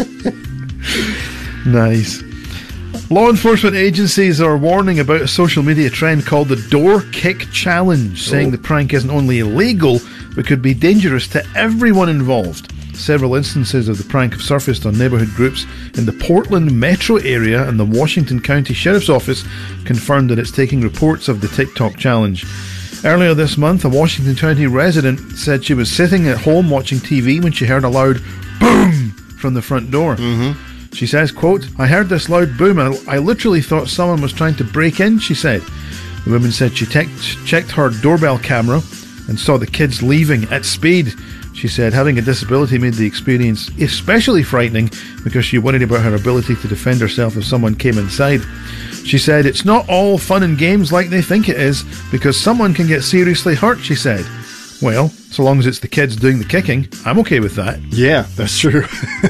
Nice. Law enforcement agencies are warning about a social media trend called the Door Kick Challenge, saying the prank isn't only illegal, but could be dangerous to everyone involved. Several instances of the prank have surfaced on neighbourhood groups in the Portland metro area, and the Washington County Sheriff's Office confirmed that it's taking reports of the TikTok challenge. Earlier this month, a Washington County resident said she was sitting at home watching TV when she heard a loud boom from the front door. She says, quote, "I heard this loud boom. I literally thought someone was trying to break in," she said. The woman said she checked her doorbell camera and saw the kids leaving at speed. She said having a disability made the experience especially frightening because she worried about her ability to defend herself if someone came inside. She said, "It's not all fun and games like they think it is, because someone can get seriously hurt," she said. Well, so long as it's the kids doing the kicking, I'm okay with that. Yeah, that's true.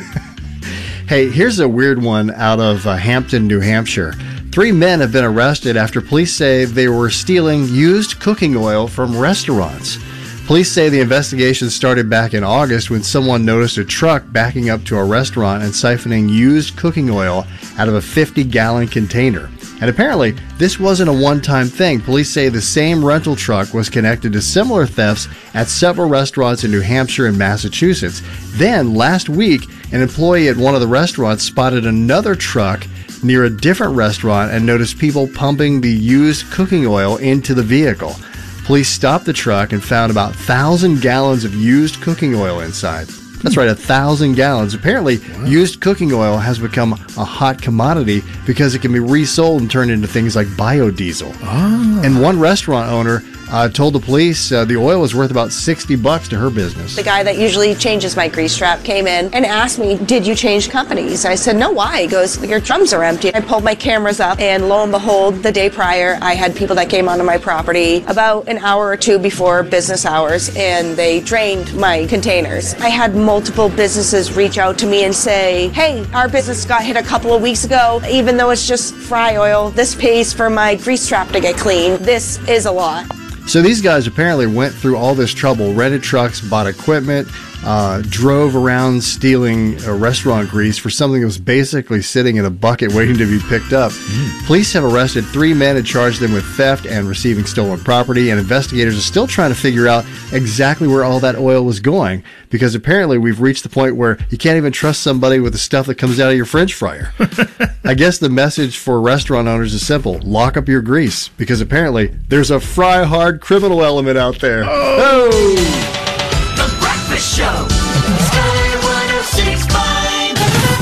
Hey, here's a weird one out of Hampton, New Hampshire. 3 men have been arrested after police say they were stealing used cooking oil from restaurants. Police say the investigation started back in August when someone noticed a truck backing up to a restaurant and siphoning used cooking oil out of a 50-gallon container. And apparently, this wasn't a one-time thing. Police say the same rental truck was connected to similar thefts at several restaurants in New Hampshire and Massachusetts. Then, last week, an employee at one of the restaurants spotted another truck near a different restaurant and noticed people pumping the used cooking oil into the vehicle. Police stopped the truck and found about 1,000 gallons of used cooking oil inside. That's right, 1,000 gallons. Apparently, used cooking oil has become a hot commodity because it can be resold and turned into things like biodiesel. And one restaurant owner told the police the oil was worth about $60 to her business. The guy that usually changes my grease trap came in and asked me, "Did you change companies?" I said, "No, why?" He goes, "Your drums are empty." I pulled my cameras up, and lo and behold, the day prior, I had people that came onto my property about an hour or two before business hours, and they drained my containers. I had multiple businesses reach out to me and say, "Hey, our business got hit a couple of weeks ago. Even though it's just fry oil, this pays for my grease trap to get clean. This is a lot." So these guys apparently went through all this trouble, rented trucks, bought equipment, drove around stealing restaurant grease for something that was basically sitting in a bucket waiting to be picked up. Police have arrested 3 men and charged them with theft and receiving stolen property, and investigators are still trying to figure out exactly where all that oil was going, because apparently we've reached the point where you can't even trust somebody with the stuff that comes out of your French fryer. I guess the message for restaurant owners is simple: lock up your grease, because apparently there's a fry-hard criminal element out there. The Breakfast Show. Sky 106.5.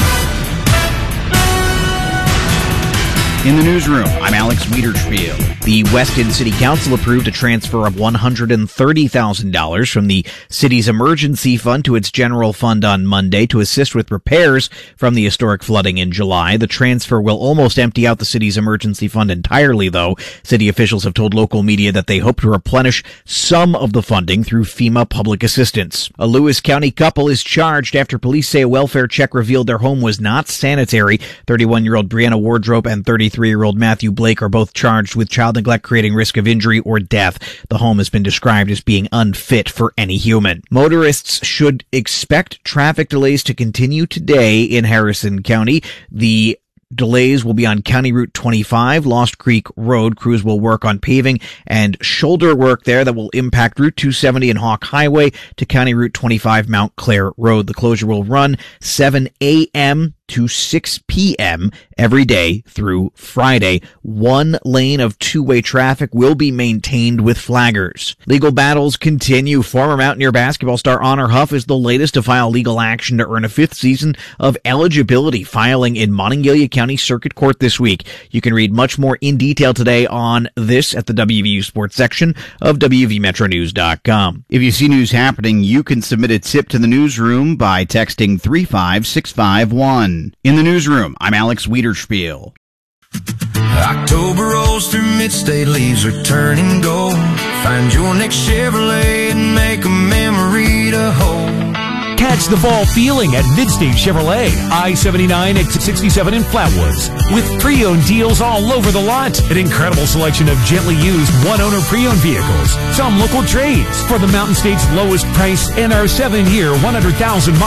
In the newsroom, I'm Alex Wiederspiel. The Weston City Council approved a transfer of $130,000 from the city's emergency fund to its general fund on Monday to assist with repairs from the historic flooding in July. The transfer will almost empty out the city's emergency fund entirely, though. City officials have told local media that they hope to replenish some of the funding through FEMA public assistance. A Lewis County couple is charged after police say a welfare check revealed their home was not sanitary. 31-year-old Brianna Wardrope and 33-year-old Matthew Blake are both charged with child neglect creating risk of injury or death. The home has been described as being unfit for any human. Motorists should expect traffic delays to continue today in Harrison County. The delays will be on County Route 25, Lost Creek Road. Crews will work on paving and shoulder work there that will impact Route 270 and Hawk Highway to County Route 25, Mount Clair Road. The closure will run 7 a.m. to 6 p.m. every day through Friday. 1 lane of two-way traffic will be maintained with flaggers. Legal battles continue. Former Mountaineer basketball star Honor Huff is the latest to file legal action to earn a 5th season of eligibility, filing in Monongalia County Circuit Court this week. You can read much more in detail today on this at the WVU Sports section of WVMetroNews.com. If you see news happening, you can submit a tip to the newsroom by texting 35651. In the newsroom, I'm Alex Wiederspiel. October rolls through mid-state, leaves are turning gold. Find your next Chevrolet and make a memory to hold. Catch the fall feeling at Midstate Chevrolet, I-79 at 67 in Flatwoods, with pre-owned deals all over the lot. An incredible selection of gently used one-owner pre-owned vehicles, some local trades for the Mountain State's lowest price, and our 7-year, 100,000-mile